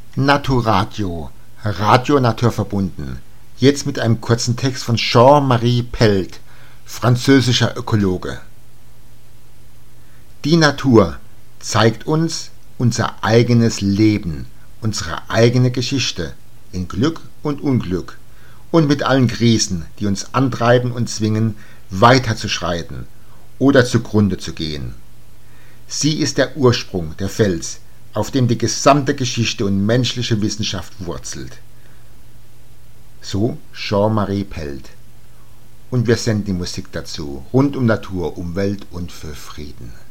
Naturadio, Radio naturverbunden. Jetzt mit einem kurzen Text von Jean-Marie Pelt, französischer Ökologe. Die Natur zeigt uns unser eigenes Leben, unsere eigene Geschichte, in Glück und Unglück und mit allen Krisen, die uns antreiben und zwingen, weiterzuschreiten oder zugrunde zu gehen. Sie ist der Ursprung, der Fels, auf dem die gesamte Geschichte und menschliche Wissenschaft wurzelt. So Jean-Marie Pelt. Und wir senden die Musik dazu, rund um Natur, Umwelt und für Frieden.